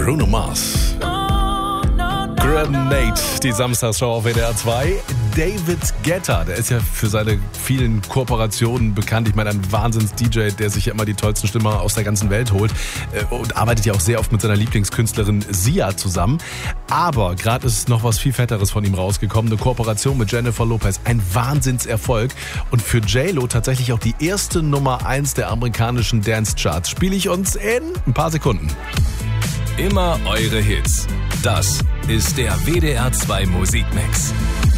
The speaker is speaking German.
Bruno Mars. Grenade, die Samstagsshow auf WDR 2. David Guetta, der ist ja für seine vielen Kooperationen bekannt. Ich meine, ein Wahnsinns-DJ, der sich ja immer die tollsten Stimmen aus der ganzen Welt holt und arbeitet ja auch sehr oft mit seiner Lieblingskünstlerin Sia zusammen. Aber gerade ist noch was viel Fetteres von ihm rausgekommen. Eine Kooperation mit Jennifer Lopez. Ein Wahnsinnserfolg. Und für J-Lo tatsächlich auch die erste Nummer 1 der amerikanischen Dance-Charts. Spiele ich uns in ein paar Sekunden. Immer eure Hits. Das ist der WDR 2 Musikmix.